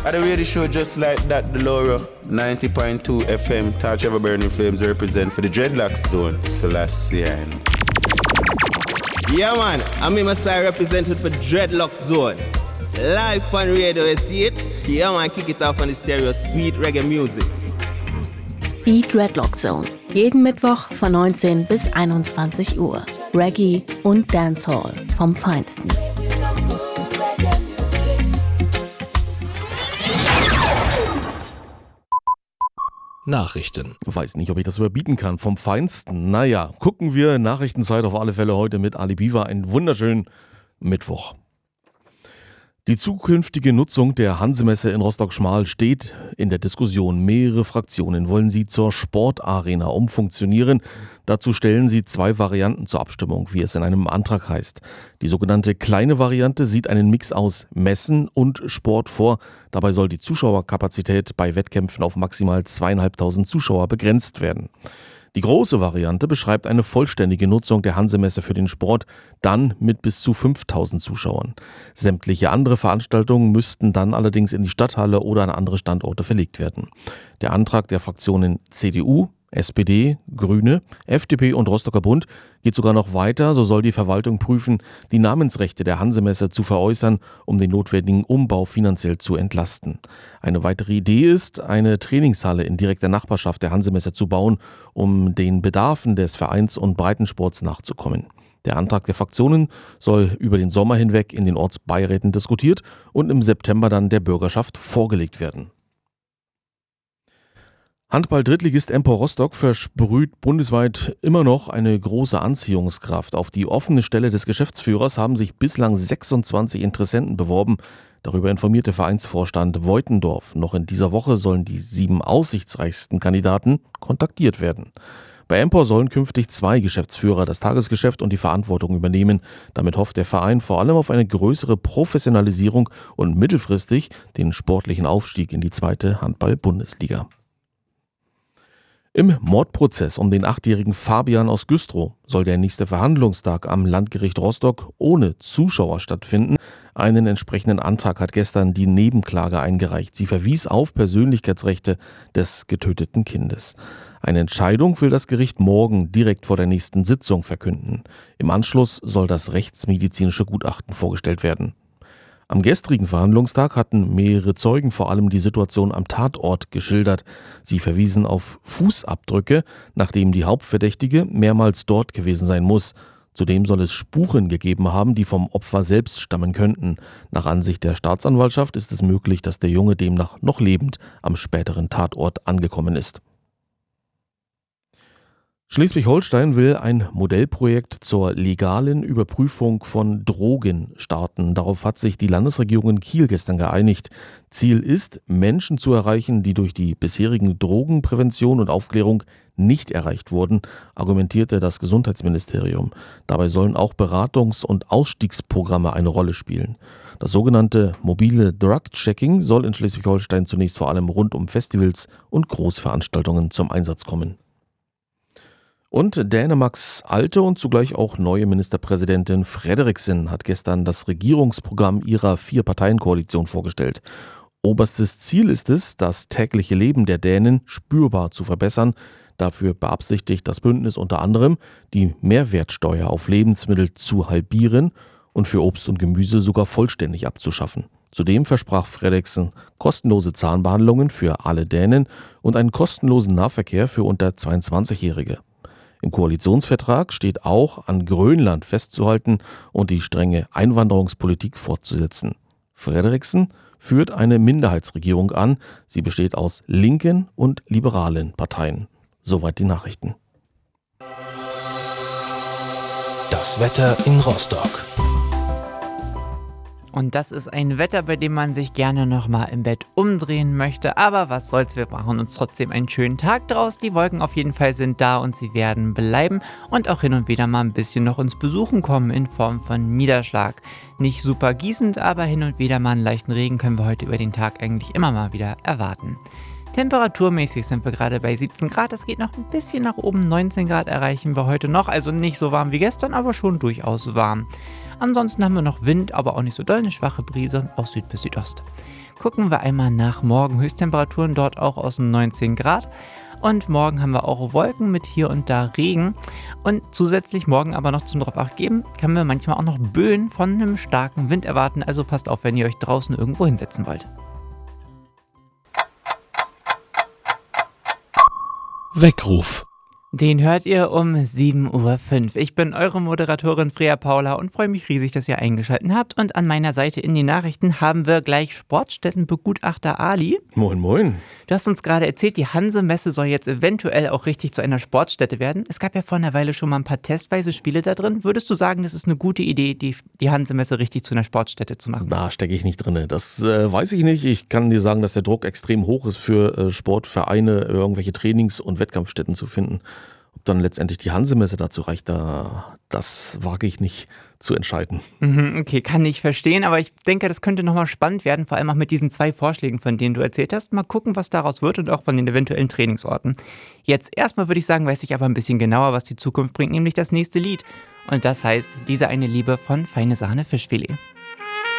At the radio show just like that, the Laura 90.2 FM, Touch Ever Burning Flames represent for the Dreadlocks Zone, Selassie. Yeah man, I'm Masai represented for Dreadlocks Zone. Live on radio, you see it? Yeah man, kick it off on the stereo, sweet reggae music. Die Dreadlock Zone. Jeden Mittwoch von 19 bis 21 Uhr. Reggae und Dancehall vom Feinsten. Nachrichten. Weiß nicht, ob ich das überbieten kann. Vom Feinsten. Naja, gucken wir. Nachrichtenzeit auf alle Fälle heute mit Ali Biwa. Einen wunderschönen Mittwoch. Die zukünftige Nutzung der Hansemesse in Rostock-Schmal steht in der Diskussion. Mehrere Fraktionen wollen sie zur Sportarena umfunktionieren. Dazu stellen sie 2 Varianten zur Abstimmung, wie es in einem Antrag heißt. Die sogenannte kleine Variante sieht einen Mix aus Messen und Sport vor. Dabei soll die Zuschauerkapazität bei Wettkämpfen auf maximal 2.500 Zuschauer begrenzt werden. Die große Variante beschreibt eine vollständige Nutzung der Hansemesse für den Sport, dann mit bis zu 5.000 Zuschauern. Sämtliche andere Veranstaltungen müssten dann allerdings in die Stadthalle oder an andere Standorte verlegt werden. Der Antrag der Fraktionen CDU, SPD, Grüne, FDP und Rostocker Bund geht sogar noch weiter. So soll die Verwaltung prüfen, die Namensrechte der Hansemesse zu veräußern, um den notwendigen Umbau finanziell zu entlasten. Eine weitere Idee ist, eine Trainingshalle in direkter Nachbarschaft der Hansemesse zu bauen, um den Bedarfen des Vereins- und Breitensports nachzukommen. Der Antrag der Fraktionen soll über den Sommer hinweg in den Ortsbeiräten diskutiert und im September dann der Bürgerschaft vorgelegt werden. Handball-Drittligist Empor Rostock versprüht bundesweit immer noch eine große Anziehungskraft. Auf die offene Stelle des Geschäftsführers haben sich bislang 26 Interessenten beworben. Darüber informierte Vereinsvorstand Voitendorf. Noch in dieser Woche sollen die 7 aussichtsreichsten Kandidaten kontaktiert werden. Bei Empor sollen künftig 2 Geschäftsführer das Tagesgeschäft und die Verantwortung übernehmen. Damit hofft der Verein vor allem auf eine größere Professionalisierung und mittelfristig den sportlichen Aufstieg in die 2. Handball-Bundesliga. Im Mordprozess um den 8-jährigen Fabian aus Güstrow soll der nächste Verhandlungstag am Landgericht Rostock ohne Zuschauer stattfinden. Einen entsprechenden Antrag hat gestern die Nebenklage eingereicht. Sie verwies auf Persönlichkeitsrechte des getöteten Kindes. Eine Entscheidung will das Gericht morgen direkt vor der nächsten Sitzung verkünden. Im Anschluss soll das rechtsmedizinische Gutachten vorgestellt werden. Am gestrigen Verhandlungstag hatten mehrere Zeugen vor allem die Situation am Tatort geschildert. Sie verwiesen auf Fußabdrücke, nachdem die Hauptverdächtige mehrmals dort gewesen sein muss. Zudem soll es Spuren gegeben haben, die vom Opfer selbst stammen könnten. Nach Ansicht der Staatsanwaltschaft ist es möglich, dass der Junge demnach noch lebend am späteren Tatort angekommen ist. Schleswig-Holstein will ein Modellprojekt zur legalen Überprüfung von Drogen starten. Darauf hat sich die Landesregierung in Kiel gestern geeinigt. Ziel ist, Menschen zu erreichen, die durch die bisherigen Drogenprävention und Aufklärung nicht erreicht wurden, argumentierte das Gesundheitsministerium. Dabei sollen auch Beratungs- und Ausstiegsprogramme eine Rolle spielen. Das sogenannte mobile Drug-Checking soll in Schleswig-Holstein zunächst vor allem rund um Festivals und Großveranstaltungen zum Einsatz kommen. Und Dänemarks alte und zugleich auch neue Ministerpräsidentin Frederiksen hat gestern das Regierungsprogramm ihrer 4-Parteien-Koalition vorgestellt. Oberstes Ziel ist es, das tägliche Leben der Dänen spürbar zu verbessern. Dafür beabsichtigt das Bündnis unter anderem, die Mehrwertsteuer auf Lebensmittel zu halbieren und für Obst und Gemüse sogar vollständig abzuschaffen. Zudem versprach Frederiksen kostenlose Zahnbehandlungen für alle Dänen und einen kostenlosen Nahverkehr für unter 22-Jährige. Im Koalitionsvertrag steht auch, an Grönland festzuhalten und die strenge Einwanderungspolitik fortzusetzen. Frederiksen führt eine Minderheitsregierung an. Sie besteht aus linken und liberalen Parteien. Soweit die Nachrichten. Das Wetter in Rostock. Und das ist ein Wetter, bei dem man sich gerne nochmal im Bett umdrehen möchte. Aber was soll's, wir machen uns trotzdem einen schönen Tag draus. Die Wolken auf jeden Fall sind da und sie werden bleiben. Und auch hin und wieder mal ein bisschen noch uns besuchen kommen in Form von Niederschlag. Nicht super gießend, aber hin und wieder mal einen leichten Regen können wir heute über den Tag eigentlich immer mal wieder erwarten. Temperaturmäßig sind wir gerade bei 17 Grad, das geht noch ein bisschen nach oben, 19 Grad erreichen wir heute noch, also nicht so warm wie gestern, aber schon durchaus warm. Ansonsten haben wir noch Wind, aber auch nicht so doll, eine schwache Brise aus Süd bis Südost. Gucken wir einmal nach morgen. Höchsttemperaturen dort auch aus den 19 Grad. Und morgen haben wir auch Wolken mit hier und da Regen. Und zusätzlich morgen aber noch zum drauf acht geben, können wir manchmal auch noch Böen von einem starken Wind erwarten. Also passt auf, wenn ihr euch draußen irgendwo hinsetzen wollt. Weckruf. Den hört ihr um 7:05 Uhr. Ich bin eure Moderatorin Freya Paula und freue mich riesig, dass ihr eingeschaltet habt. Und an meiner Seite in den Nachrichten haben wir gleich Sportstättenbegutachter Ali. Moin, moin. Du hast uns gerade erzählt, die Hanse-Messe soll jetzt eventuell auch richtig zu einer Sportstätte werden. Es gab ja vor einer Weile schon mal ein paar testweise Spiele da drin. Würdest du sagen, das ist eine gute Idee, die Hanse-Messe richtig zu einer Sportstätte zu machen? Da stecke ich nicht drin. Das weiß ich nicht. Ich kann dir sagen, dass der Druck extrem hoch ist für Sportvereine, irgendwelche Trainings- und Wettkampfstätten zu finden. Ob dann letztendlich die Hanse-Messe dazu reicht, das wage ich nicht zu entscheiden. Okay, kann ich verstehen, aber ich denke, das könnte nochmal spannend werden, vor allem auch mit diesen 2 Vorschlägen, von denen du erzählt hast. Mal gucken, was daraus wird und auch von den eventuellen Trainingsorten. Jetzt erstmal würde ich sagen, weiß ich aber ein bisschen genauer, was die Zukunft bringt, nämlich das nächste Lied. Und das heißt, Diese eine Liebe von Feine Sahne Fischfilet.